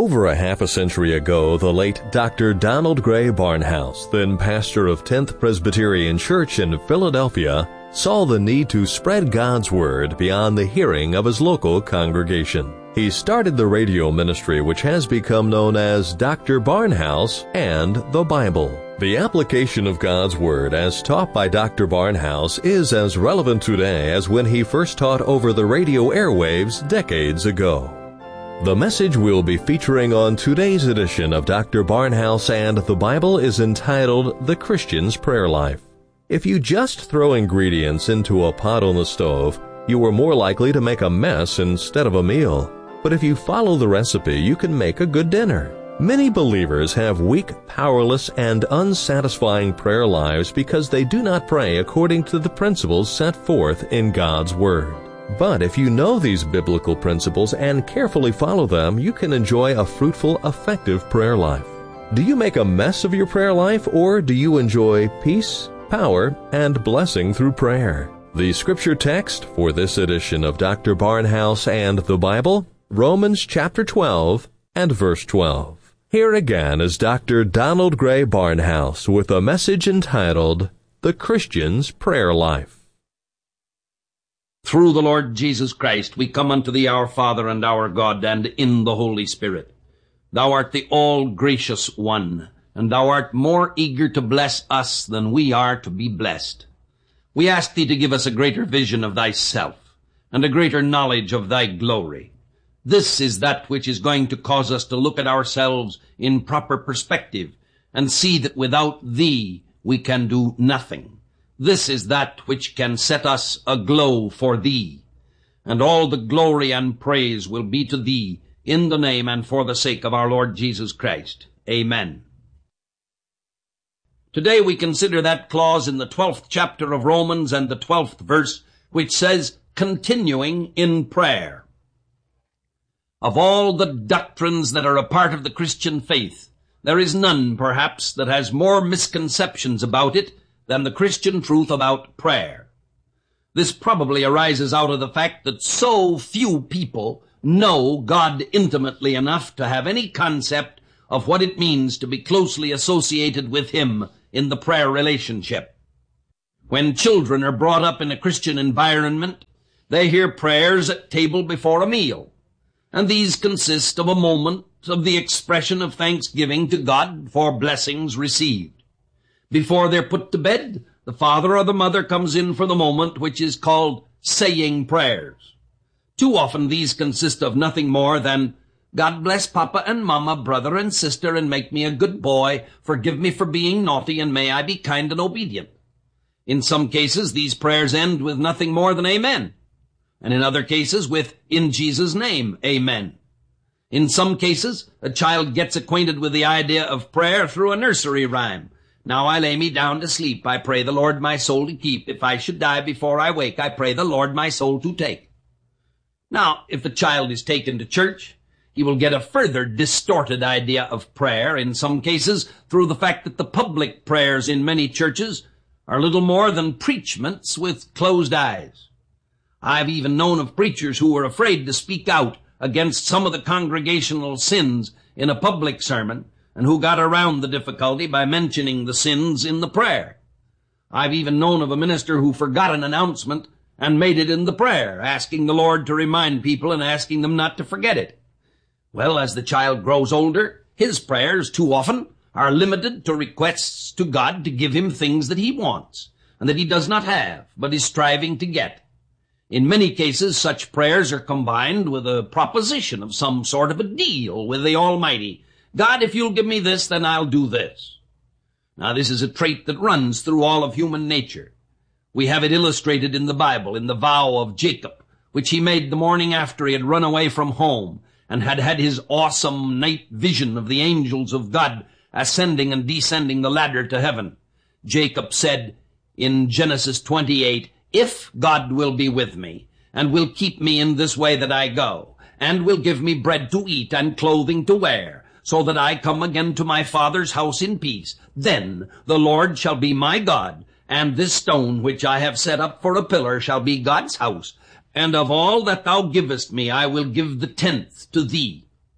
Over a half a century ago, the late Dr. Donald Gray Barnhouse, then pastor of 10th Presbyterian Church in Philadelphia, saw the need to spread God's Word beyond the hearing of his local congregation. He started the radio ministry which has become known as Dr. Barnhouse and the Bible. The application of God's Word as taught by Dr. Barnhouse is as relevant today as when he first taught over the radio airwaves decades ago. The message we'll be featuring on today's edition of Dr. Barnhouse and the Bible is entitled The Christian's Prayer Life. If you just throw ingredients into a pot on the stove, you are more likely to make a mess instead of a meal. But if you follow the recipe, you can make a good dinner. Many believers have weak, powerless, and unsatisfying prayer lives because they do not pray according to the principles set forth in God's Word. But if you know these biblical principles and carefully follow them, you can enjoy a fruitful, effective prayer life. Do you make a mess of your prayer life, or do you enjoy peace, power, and blessing through prayer? The scripture text for this edition of Dr. Barnhouse and the Bible, Romans chapter 12 and verse 12. Here again is Dr. Donald Gray Barnhouse with a message entitled, The Christian's Prayer Life. Through the Lord Jesus Christ, we come unto thee, our Father and our God, and in the Holy Spirit. Thou art the all-gracious one, and thou art more eager to bless us than we are to be blessed. We ask thee to give us a greater vision of thyself, and a greater knowledge of thy glory. This is that which is going to cause us to look at ourselves in proper perspective, and see that without thee we can do nothing. This is that which can set us aglow for thee. And all the glory and praise will be to thee in the name and for the sake of our Lord Jesus Christ. Amen. Today we consider that clause in the 12th chapter of Romans and the 12th verse, which says, continuing in prayer. Of all the doctrines that are a part of the Christian faith, there is none, perhaps, that has more misconceptions about it than the Christian truth about prayer. This probably arises out of the fact that so few people know God intimately enough to have any concept of what it means to be closely associated with Him in the prayer relationship. When children are brought up in a Christian environment, they hear prayers at table before a meal, and these consist of a moment of the expression of thanksgiving to God for blessings received. Before they're put to bed, the father or the mother comes in for the moment which is called saying prayers. Too often these consist of nothing more than, God bless Papa and Mama, brother and sister, and make me a good boy. Forgive me for being naughty, and may I be kind and obedient. In some cases, these prayers end with nothing more than amen. And in other cases with, in Jesus' name, amen. In some cases, a child gets acquainted with the idea of prayer through a nursery rhyme. Now I lay me down to sleep. I pray the Lord my soul to keep. If I should die before I wake, I pray the Lord my soul to take. Now, if the child is taken to church, he will get a further distorted idea of prayer, in some cases through the fact that the public prayers in many churches are little more than preachments with closed eyes. I've even known of preachers who were afraid to speak out against some of the congregational sins in a public sermon, and who got around the difficulty by mentioning the sins in the prayer. I've even known of a minister who forgot an announcement and made it in the prayer, asking the Lord to remind people and asking them not to forget it. Well, as the child grows older, his prayers too often are limited to requests to God to give him things that he wants and that he does not have, but is striving to get. In many cases, such prayers are combined with a proposition of some sort of a deal with the Almighty. God, if you'll give me this, then I'll do this. Now, this is a trait that runs through all of human nature. We have it illustrated in the Bible, in the vow of Jacob, which he made the morning after he had run away from home and had had his awesome night vision of the angels of God ascending and descending the ladder to heaven. Jacob said in Genesis 28, if God will be with me and will keep me in this way that I go, and will give me bread to eat and clothing to wear, so that I come again to my father's house in peace, then the Lord shall be my God, and this stone which I have set up for a pillar shall be God's house. And of all that thou givest me, I will give the 10th to thee.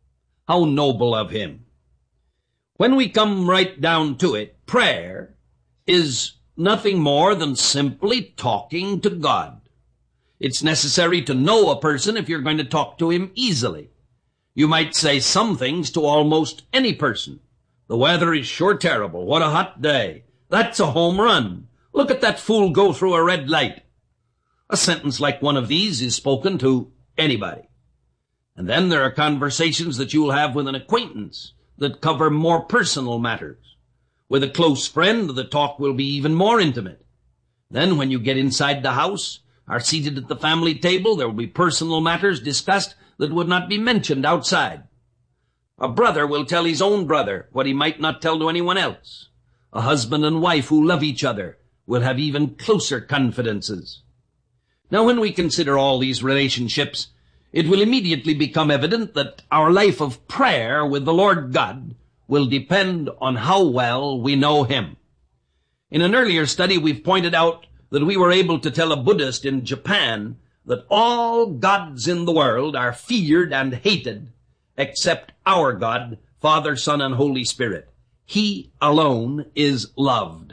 How noble of him. When we come right down to it, prayer is nothing more than simply talking to God. It's necessary to know a person if you're going to talk to him easily. You might say some things to almost any person. The weather is sure terrible. What a hot day. That's a home run. Look at that fool go through a red light. A sentence like one of these is spoken to anybody. And then there are conversations that you'll have with an acquaintance that cover more personal matters. With a close friend, the talk will be even more intimate. Then when you get inside the house, are seated at the family table, there will be personal matters discussed that would not be mentioned outside. A brother will tell his own brother what he might not tell to anyone else. A husband and wife who love each other will have even closer confidences. Now, when we consider all these relationships, it will immediately become evident that our life of prayer with the Lord God will depend on how well we know him. In an earlier study, we've pointed out that we were able to tell a Buddhist in Japan that all gods in the world are feared and hated except our God, Father, Son, and Holy Spirit. He alone is loved.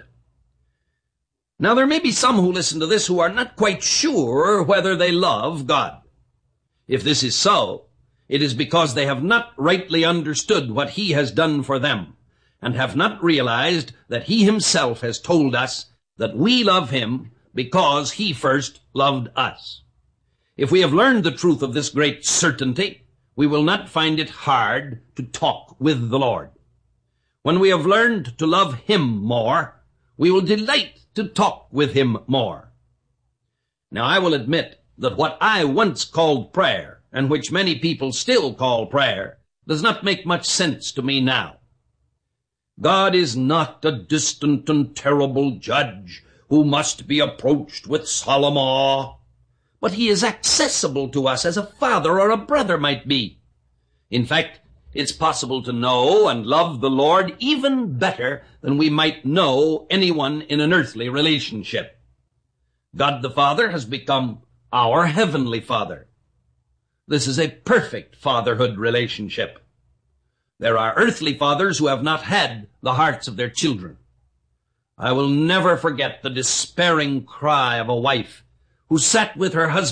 Now, there may be some who listen to this who are not quite sure whether they love God. If this is so, it is because they have not rightly understood what he has done for them and have not realized that he himself has told us that we love him because he first loved us. If we have learned the truth of this great certainty, we will not find it hard to talk with the Lord. When we have learned to love him more, we will delight to talk with him more. Now, I will admit that what I once called prayer, and which many people still call prayer, does not make much sense to me now. God is not a distant and terrible judge who must be approached with solemn awe, but he is accessible to us as a father or a brother might be. In fact, it's possible to know and love the Lord even better than we might know anyone in an earthly relationship. God the Father has become our heavenly Father. This is a perfect fatherhood relationship. There are earthly fathers who have not had the hearts of their children. I will never forget the despairing cry of a wife who sat with her husband